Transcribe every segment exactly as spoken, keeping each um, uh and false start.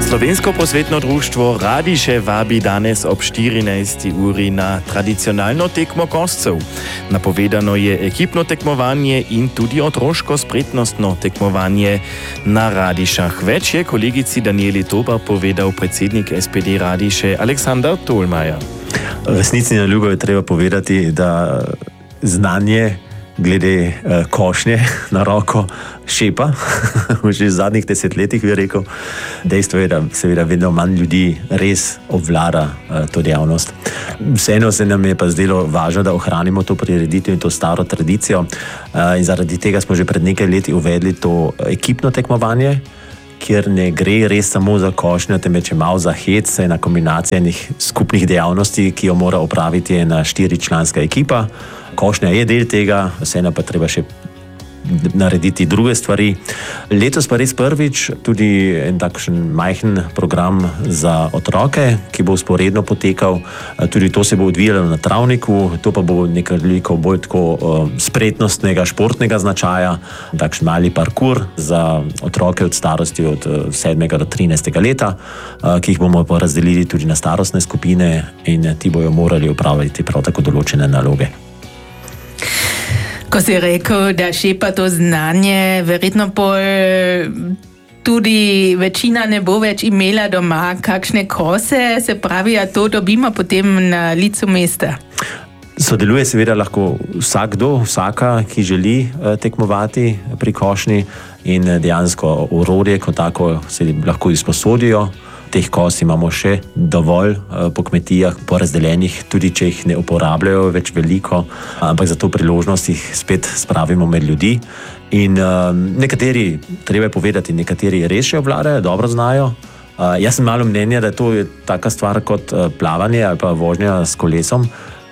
Slovensko prosvetno društvo Radiše vabi danes ob štirinajsti uri na tradicionalno tekmo koscev. Napovedano je ekipno tekmovanje in tudi otroško spretnostno tekmovanje na Radišah. Več je kolegici Danieli Tobar povedal predsednik S P D Radiše Aleksander Tolmajer. V resnici na ljubo je treba povedati, da znanje glede uh, košnje na roko šepa, že v zadnjih desetletjih bi rekel. Dejstvo je, da seveda vedno manj ljudi res obvlada uh, to dejavnost. Vseeno se nam je pa zdelo važno, da ohranimo to prireditev in to staro tradicijo. Uh, in zaradi tega smo že pred nekaj leti uvedli to ekipno tekmovanje, kjer ne gre res samo za košnjo, temveč je malo za hec, ena kombinacija enih skupnih dejavnosti, ki jo mora opraviti ena štiričlanska ekipa. Košnja je del tega, vseeno pa treba še narediti druge stvari. Letos pa res prvič tudi en takšen majhen program za otroke, ki bo vzporedno potekal. Tudi to se bo odvijalo na travniku, to pa bo nekoliko bolj tako uh, spretnostnega, športnega značaja, takšen mali parkur za otroke od starosti od uh, sedmega do trinajstega leta, uh, ki jih bomo pa razdelili tudi na starostne skupine in ti bojo morali opravljati prav tako določene naloge. Ko si rekel, da šepa to znanje, verjetno pol tudi večina ne bo več imela doma kakšne kose, se pravi, a to dobimo potem na licu mesta. Sodeluje seveda lahko vsakdo, vsaka, ki želi tekmovati pri košnji in dejansko orodje kot tako se lahko izposodijo. Teh kos imamo še dovolj po kmetijah, porazdeljenih, tudi če jih ne uporabljajo več veliko, ampak za to priložnost jih spet spravimo med ljudi. In uh, nekateri, treba je povedati, nekateri res še obvladajo, dobro znajo. Uh, jaz sem malo mnenja, da to je taka stvar kot uh, plavanje ali pa vožnja s kolesom.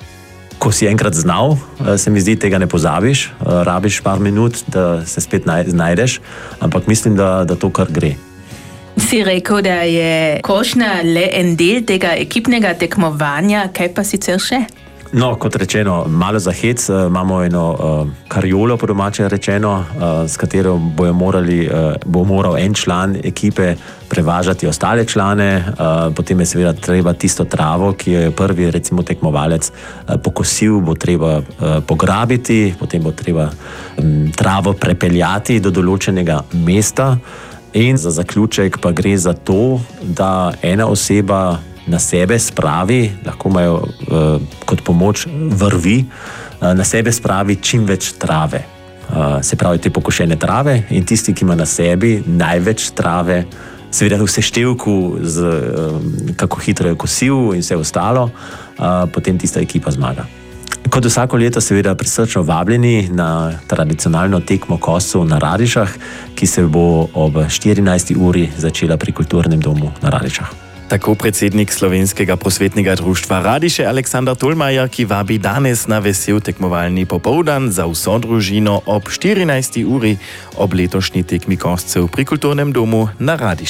Ko si enkrat znal, uh, se mi zdi, tega ne pozabiš, uh, rabiš par minut, da se spet naj, znajdeš, ampak mislim, da, da to kar gre. Si rekel, da je košnja le en del tega ekipnega tekmovanja, kaj pa sicer še? No, kot rečeno, malo za hec, uh, imamo eno uh, kariolo, po domače rečeno, uh, s katero bojo morali, uh, bo moral en član ekipe prevažati ostale člane, uh, potem je seveda treba tisto travo, ki jo je prvi recimo tekmovalec uh, pokosil, bo treba uh, pograbiti, potem bo treba um, travo prepeljati do določenega mesta. In za zaključek pa gre za to, da ena oseba na sebe spravi, lahko imajo uh, kot pomoč vrvi, uh, na sebe spravi čim več trave. Uh, se pravi te pokošene trave in tisti, ki ima na sebi največ trave, seveda v seštevku, z, uh, kako hitro je kosil in vse ostalo, uh, potem tista ekipa zmaga. Kot vsako leto seveda prisrčno vabljeni na tradicionalno tekmo koscev na Radišah, ki se bo ob štirinajsti uri začela pri Kulturnem domu na Radišah. Tako predsednik Slovenskega prosvetnega društva Radiše Aleksander Tolmajer, ki vabi danes na vesel tekmovalni popoldan za vso družino ob štirinajsti uri ob letošnji tekmi koscev pri Kulturnem domu na Radišah.